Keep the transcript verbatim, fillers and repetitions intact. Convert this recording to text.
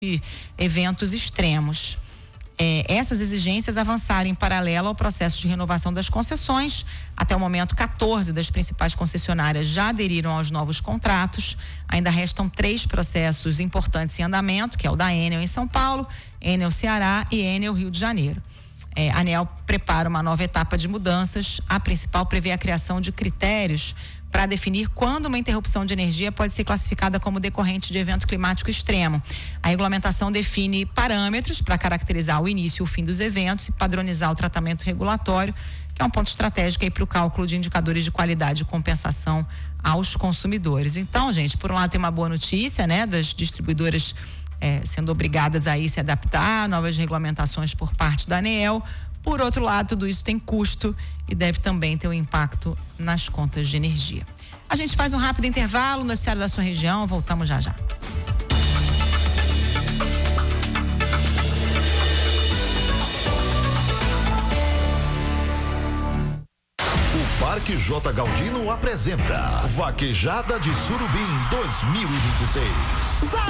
eventos extremos. É, essas exigências avançaram em paralelo ao processo de renovação das concessões. Até o momento, quatorze das principais concessionárias já aderiram aos novos contratos. Ainda restam três processos importantes em andamento, que é o da Enel em São Paulo, Enel Ceará e Enel Rio de Janeiro. É, a ANEEL prepara uma nova etapa de mudanças. A principal prevê a criação de critérios para definir quando uma interrupção de energia pode ser classificada como decorrente de evento climático extremo. A regulamentação define parâmetros para caracterizar o início e o fim dos eventos e padronizar o tratamento regulatório, que é um ponto estratégico aí para o cálculo de indicadores de qualidade e compensação aos consumidores. Então, gente, por um lado tem uma boa notícia, né, das distribuidoras é, sendo obrigadas a ir se adaptar a novas regulamentações por parte da ANEEL. Por outro lado, tudo isso tem custo e deve também ter um impacto nas contas de energia. A gente faz um rápido intervalo no noticiário da sua região, voltamos já já. O Parque J. Galdino apresenta Vaquejada de Surubim dois mil e vinte e seis.